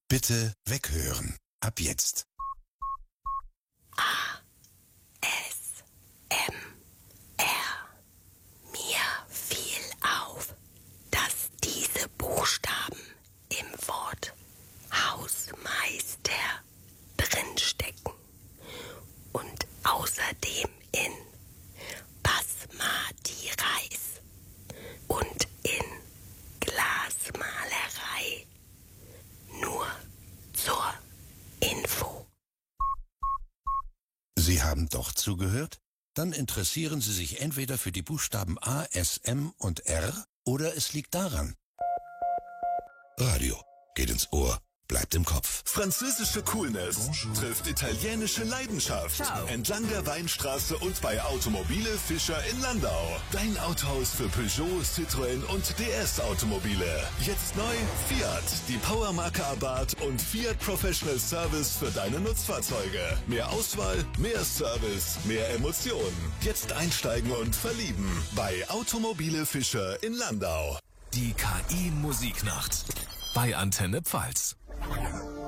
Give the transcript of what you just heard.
Bitte weghören. Ab jetzt. Mir fiel auf, dass diese Buchstaben im Wort Hausmeister drinstecken und außerdem in Basmati Reis und in Glasmalerei. Nur zur Info. Sie haben doch zugehört? Dann interessieren Sie sich entweder für die Buchstaben A, S, M und R oder es liegt daran. Radio geht ins Ohr, bleibt im Kopf. Französische Coolness trifft italienische Leidenschaft. Ciao. Entlang der Weinstraße und bei Automobile Fischer in Landau. Dein Autohaus für Peugeot, Citroën und DS Automobile. Jetzt neu Fiat, die Powermarke Abarth und Fiat Professional Service für deine Nutzfahrzeuge. Mehr Auswahl, mehr Service, mehr Emotionen. Jetzt einsteigen und verlieben bei Automobile Fischer in Landau. Die KI Musiknacht bei Antenne Pfalz.